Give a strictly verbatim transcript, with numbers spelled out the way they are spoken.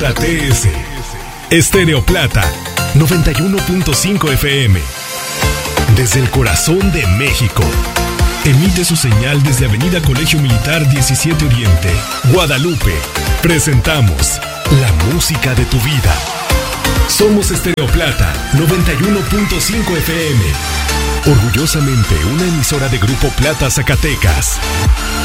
La T S. Estéreo Plata, noventa y uno punto cinco F M. Desde el corazón de México. Emite su señal desde Avenida Colegio Militar diecisiete Oriente, Guadalupe. Presentamos la música de tu vida. Somos Estéreo Plata, noventa y uno punto cinco F M. Orgullosamente una emisora de Grupo Plata Zacatecas.